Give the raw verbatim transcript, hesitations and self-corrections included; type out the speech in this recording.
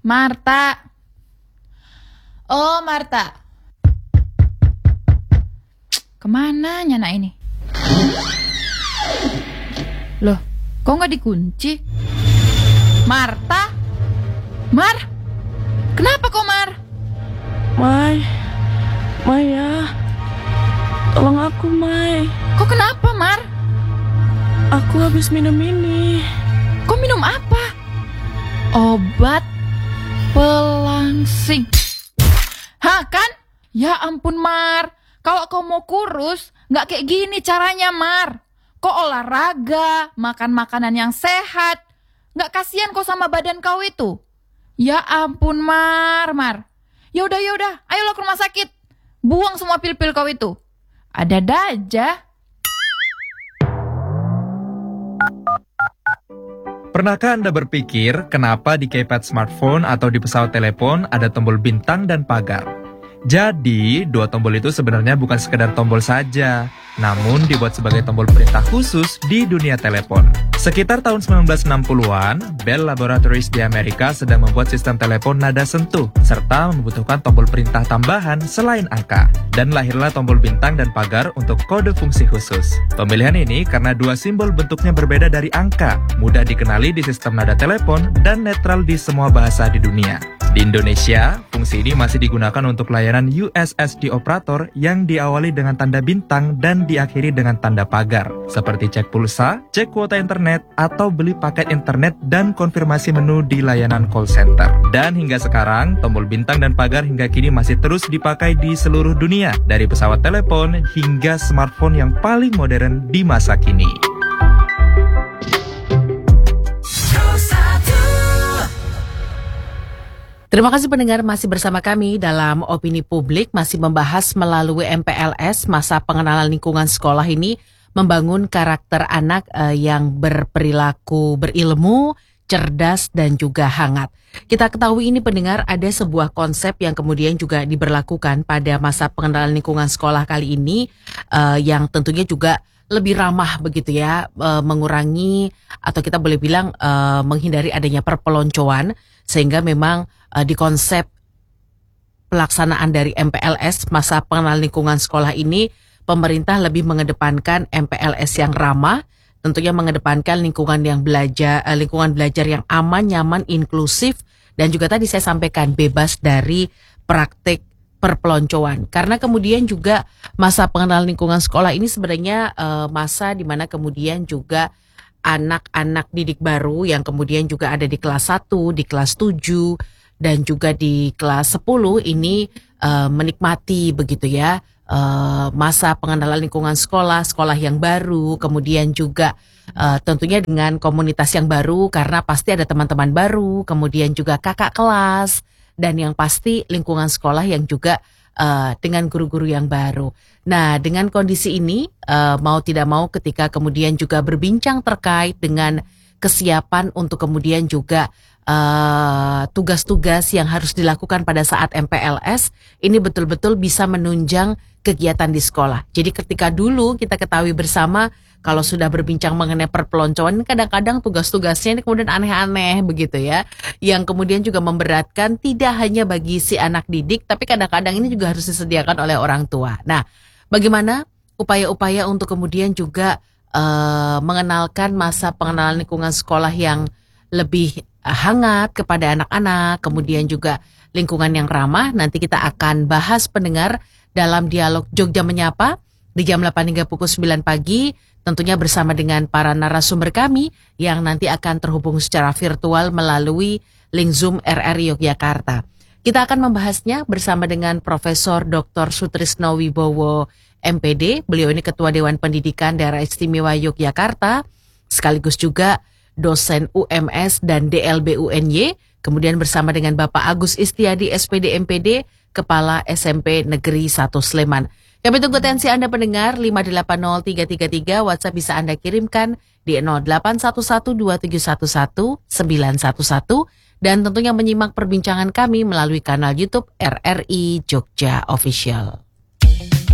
Marta. Oh, Marta. Kemana nyana ini? Loh, kok nggak dikunci? Marta? Mar? Kenapa kok, Mar? Mai, Maya, tolong aku, Mai. Kok kenapa, Mar? Aku habis minum ini. Kok minum apa? Obat pelangsing. Hah, kan? Ya ampun, Mar. Kalau kau mau kurus, nggak kayak gini caranya, Mar. Kau olahraga, makan makanan yang sehat. Nggak kasihan kau sama badan kau itu? Ya ampun, Mar, Mar. Yaudah, yaudah, ayolah ke rumah sakit. Buang semua pil-pil kau itu. Ada-ada aja. Pernahkah Anda berpikir kenapa di keypad smartphone atau di pesawat telepon ada tombol bintang dan pagar? Jadi, dua tombol itu sebenarnya bukan sekedar tombol saja, namun dibuat sebagai tombol perintah khusus di dunia telepon. Sekitar tahun sembilan belas enam puluhan, Bell Laboratories di Amerika sedang membuat sistem telepon nada sentuh, serta membutuhkan tombol perintah tambahan selain angka. Dan lahirlah tombol bintang dan pagar untuk kode fungsi khusus. Pemilihan ini karena dua simbol bentuknya berbeda dari angka, mudah dikenali di sistem nada telepon, dan netral di semua bahasa di dunia. Di Indonesia, fungsi ini masih digunakan untuk layanan U S S D operator yang diawali dengan tanda bintang dan diakhiri dengan tanda pagar, seperti cek pulsa, cek kuota internet, atau beli paket internet dan konfirmasi menu di layanan call center. Dan hingga sekarang, tombol bintang dan pagar hingga kini masih terus dipakai di seluruh dunia, dari pesawat telepon hingga smartphone yang paling modern di masa kini. Terima kasih pendengar masih bersama kami dalam Opini Publik, masih membahas melalui M P L S masa pengenalan lingkungan sekolah ini membangun karakter anak eh, yang berperilaku berilmu, cerdas dan juga hangat. Kita ketahui ini pendengar ada sebuah konsep yang kemudian juga diberlakukan pada masa pengenalan lingkungan sekolah kali ini eh, yang tentunya juga lebih ramah begitu ya, eh, mengurangi atau kita boleh bilang eh, menghindari adanya perpeloncoan, sehingga memang uh, di konsep pelaksanaan dari M P L S masa pengenalan lingkungan sekolah ini, pemerintah lebih mengedepankan M P L S yang ramah, tentunya mengedepankan lingkungan yang belajar, uh, lingkungan belajar yang aman, nyaman, inklusif, dan juga tadi saya sampaikan bebas dari praktik perpeloncoan. Karena kemudian juga masa pengenalan lingkungan sekolah ini sebenarnya uh, masa di mana kemudian juga anak-anak didik baru yang kemudian juga ada di kelas satu, di kelas tujuh, dan juga di kelas sepuluh ini uh, menikmati begitu ya uh, masa pengenalan lingkungan sekolah, sekolah yang baru, kemudian juga uh, tentunya dengan komunitas yang baru karena pasti ada teman-teman baru, kemudian juga kakak kelas, dan yang pasti lingkungan sekolah yang juga Uh, dengan guru-guru yang baru. Nah, dengan kondisi ini, uh, mau tidak mau ketika kemudian juga berbincang terkait dengan kesiapan untuk kemudian juga uh, tugas-tugas yang harus dilakukan pada saat M P L S, ini betul-betul bisa menunjang kegiatan di sekolah. Jadi ketika dulu kita ketahui bersama, kalau sudah berbincang mengenai perpeloncoan, kadang-kadang tugas-tugasnya ini kemudian aneh-aneh begitu ya. Yang kemudian juga memberatkan tidak hanya bagi si anak didik, tapi kadang-kadang ini juga harus disediakan oleh orang tua. Nah, bagaimana upaya-upaya untuk kemudian juga uh, mengenalkan masa pengenalan lingkungan sekolah yang lebih hangat kepada anak-anak, kemudian juga lingkungan yang ramah. Nanti kita akan bahas pendengar dalam dialog Jogja Menyapa di jam delapan hingga pukul sembilan pagi, tentunya bersama dengan para narasumber kami yang nanti akan terhubung secara virtual melalui link Zoom R R I Yogyakarta. Kita akan membahasnya bersama dengan Profesor Doktor Sutrisno Wibowo M P D. Beliau ini Ketua Dewan Pendidikan Daerah Istimewa Yogyakarta, sekaligus juga dosen U M S dan D L B U N Y. Kemudian bersama dengan Bapak Agus Istiadi S P D M P D, Kepala S M P Negeri satu Sleman. Kami tunggu atensi Anda pendengar lima delapan nol tiga tiga tiga, WhatsApp bisa Anda kirimkan di nol delapan satu satu dua tujuh satu satu sembilan satu satu dan tentunya menyimak perbincangan kami melalui kanal YouTube R R I Jogja Official.